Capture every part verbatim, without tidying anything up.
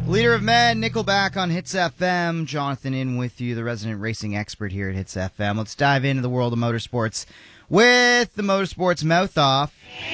Leader of Men, Nickelback on Hits F M. Jonathan in with you, the resident racing expert here at Hits F M. Let's dive into the world of motorsports with the Motorsports Mouth Off.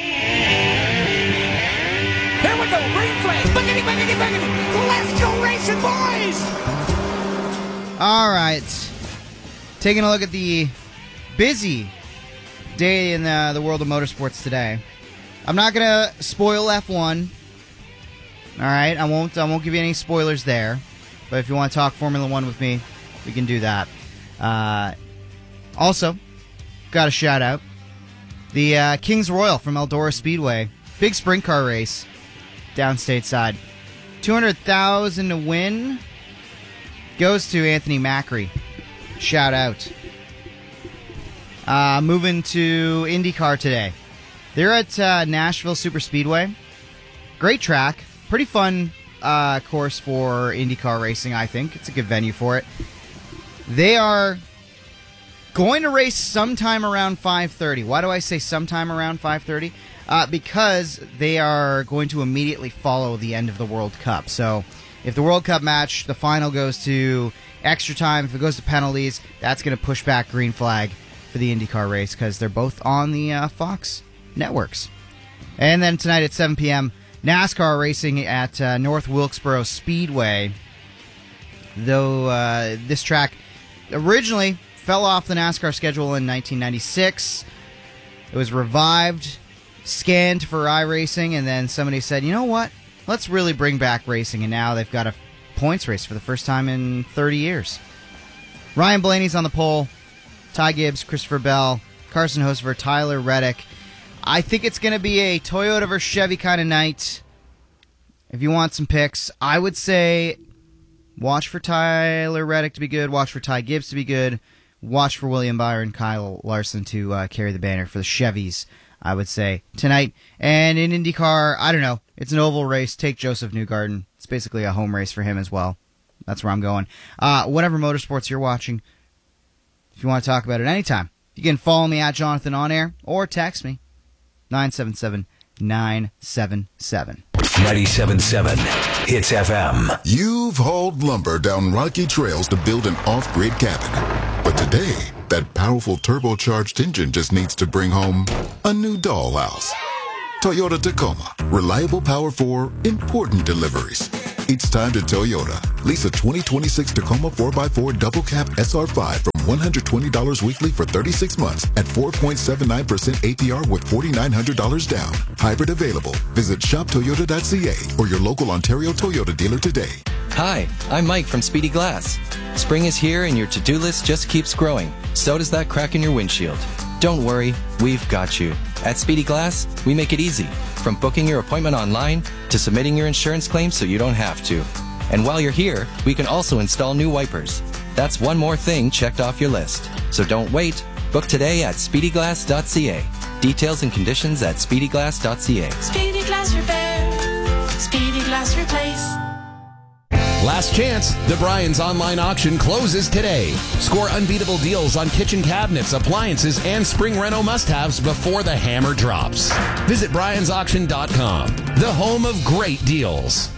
Here we go, green flag. Buggity, buggity, buggity. Let's go racing, boys. All right. Taking a look at the busy day in the, the world of motorsports today. I'm not going to spoil F one. All right, I won't. I won't give you any spoilers there. But if you want to talk Formula One with me, we can do that. Uh, also, got a shout out the uh, Kings Royal from Eldora Speedway, big sprint car race down stateside. Two hundred thousand to win goes to Anthony Macri. Shout out. Uh, moving to IndyCar today. They're at uh, Nashville Super Speedway. Great track. Pretty fun uh, course for IndyCar racing, I think. It's a good venue for it. They are going to race sometime around five thirty. Why do I say sometime around five thirty? Uh, because they are going to immediately follow the end of the World Cup. So if the World Cup match, the final goes to extra time, if it goes to penalties, that's going to push back green flag for the IndyCar race because they're both on the uh, Fox networks. And then tonight at seven p.m., NASCAR racing at uh, North Wilkesboro Speedway. Though uh, this track originally fell off the NASCAR schedule in nineteen ninety-six. It was revived, scanned for iRacing, and then somebody said, you know what? Let's really bring back racing. And now they've got a points race for the first time in thirty years. Ryan Blaney's on the pole. Ty Gibbs, Christopher Bell, Carson Hocevar, Tyler Reddick. I think it's going to be a Toyota versus Chevy kind of night. If you want some picks, I would say watch for Tyler Reddick to be good, watch for Ty Gibbs to be good, watch for William Byron, Kyle Larson to uh, carry the banner for the Chevys, I would say, tonight. And in IndyCar, I don't know, it's an oval race. Take Joseph Newgarden. It's basically a home race for him as well. That's where I'm going. Uh, whatever motorsports you're watching, if you want to talk about it anytime, you can follow me at Jonathan On Air or text me. nine seven seven, nine seven seven. ninety-seven point seven Hits F M. You've hauled lumber down rocky trails to build an off-grid cabin. But today, that powerful turbocharged engine just needs to bring home a new dollhouse. Toyota Tacoma. Reliable power for important deliveries. It's time to Toyota. Lease a twenty twenty-six Tacoma four by four Double Cab S R five from one hundred twenty dollars weekly for thirty-six months at four point seven nine percent A P R with four thousand nine hundred dollars down. Hybrid available. Visit shop toyota dot c a or your local Ontario Toyota dealer today. Hi, I'm Mike from Speedy Glass. Spring is here and your to-do list just keeps growing. So does that crack in your windshield. Don't worry, we've got you. At Speedy Glass, we make it easy. From booking your appointment online to submitting your insurance claim so you don't have to. And while you're here, we can also install new wipers. That's one more thing checked off your list. So don't wait. Book today at speedy glass dot c a. Details and conditions at speedy glass dot c a. Speedy Glass Repair. Speedy Glass Replace. Last chance, the Bryans online auction closes today. Score unbeatable deals on kitchen cabinets, appliances, and spring reno must-haves before the hammer drops. Visit bryans auction dot com, the home of great deals.